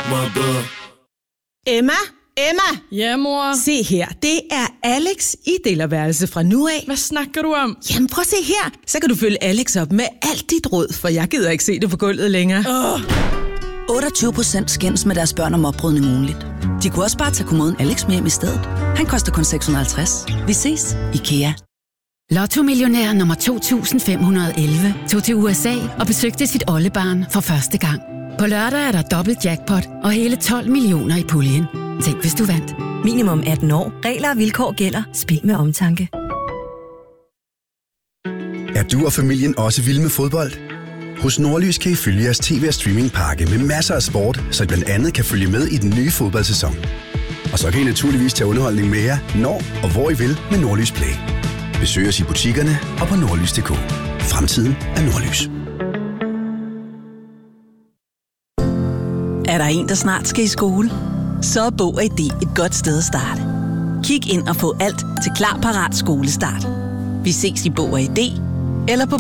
Emma! Ja, mor? Se her, det er Alex i delerværelse fra nu af. Hvad snakker du om? Jamen prøv at se her, så kan du følge Alex op med alt dit råd, for jeg gider ikke se det på gulvet længere. 28% skændes med deres børn om opbrydning ugenligt. De kunne også bare tage kommoden Alex med hjem i stedet. Han koster kun 650. Vi ses, IKEA. Lotto-millionær nummer 2511 tog til USA og besøgte sit oldebarn for første gang. På lørdag er der dobbelt jackpot og hele 12 millioner i puljen. Tænk, hvis du vandt. Minimum 18 år. Regler og vilkår gælder. Spil med omtanke. Er du og familien også vilde med fodbold? Hos Nordlys kan I følge jeres tv- og streamingpakke med masser af sport, så I blandt andet kan følge med i den nye fodboldsæson. Og så kan I naturligvis tage underholdning med jer, når og hvor I vil med Nordlys Play. Besøg os i butikkerne og på nordlys.dk. Fremtiden er Nordlys. Er der en, der snart skal i skole? Så er Bog og ID et godt sted at starte. Kig ind og få alt til Klar Parat Skolestart. Vi ses i Bog og ID eller på